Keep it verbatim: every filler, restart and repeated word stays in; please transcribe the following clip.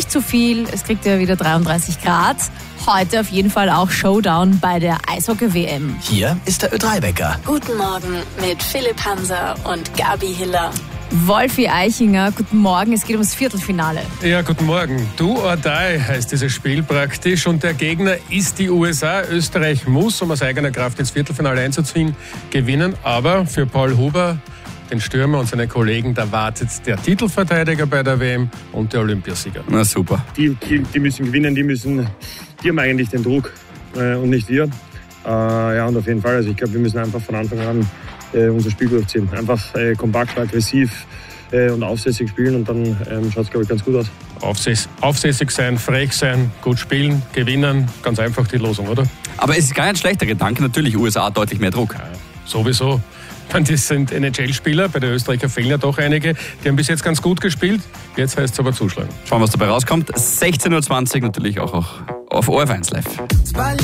nicht zu viel, es kriegt ja wieder dreiunddreißig Grad. Heute auf jeden Fall auch Showdown bei der Eishockey-W M. Hier ist der Ö drei Wecker. Guten Morgen mit Philipp Hanser und Gabi Hiller. Wolfi Eichinger, guten Morgen, es geht ums Viertelfinale. Ja, guten Morgen. Do or die heißt dieses Spiel praktisch und der Gegner ist die U S A. Österreich muss, um aus eigener Kraft ins Viertelfinale einzuziehen, gewinnen. Aber für Paul Huber, den Stürmer und seine Kollegen, da wartet der Titelverteidiger bei der W M und der Olympiasieger. Na super. Die, die, die müssen gewinnen, die müssen, die haben eigentlich den Druck äh, und nicht wir. Äh, ja, und auf jeden Fall, also ich glaube, wir müssen einfach von Anfang an äh, unser Spiel durchziehen. Einfach äh, kompakt, aggressiv äh, und aufsässig spielen und dann ähm, schaut es, glaube ich, ganz gut aus. Aufsäss, aufsässig sein, frech sein, gut spielen, gewinnen, ganz einfach die Losung, oder? Aber es ist gar nicht schlechter Gedanke, natürlich U S A deutlich mehr Druck. Ja, sowieso. Das sind N H L-Spieler, bei den Österreicher fehlen ja doch einige. Die haben bis jetzt ganz gut gespielt, jetzt heißt es aber zuschlagen. Schauen wir, was dabei rauskommt. sechzehn Uhr zwanzig natürlich auch, auch auf O R F eins Live.